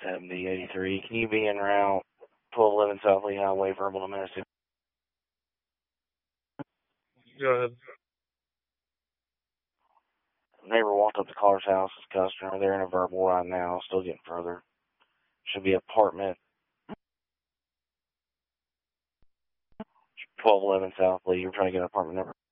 7083. Can you be en route 1211 South Lee Highway, verbal domestic? Go ahead. Neighbor walked up to caller's house as customer. They're in a verbal right now, still getting further. Should be apartment 1211 South Lee. You're trying to get an apartment number.